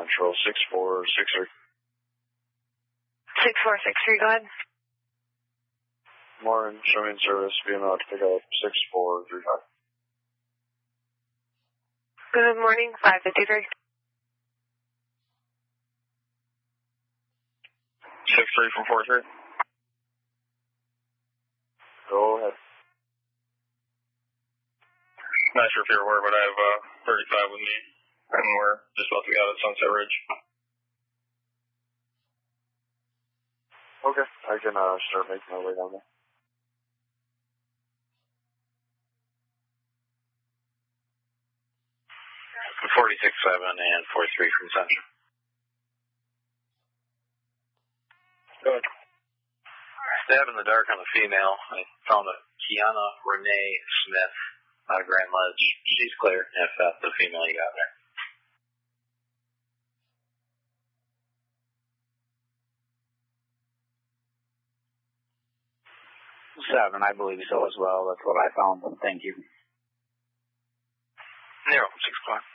Central, 6463. 6463, go ahead. Morning, showing service, being out to pick up 6435. Good morning, 553. 63 from 43. Go ahead. Not sure if you're aware, but I have 35 with me, and we're just about to get out at Sunset Ridge. Okay, I can start making my way down there. From 46-7 and 43 from Central. Go ahead. Stab in the dark on the female. I found a Kiana Renee Smith out of Grand Ledge. She's clear if that's the female you got there. 7, I believe so as well. That's what I found. Thank you. 0, 6 o'clock.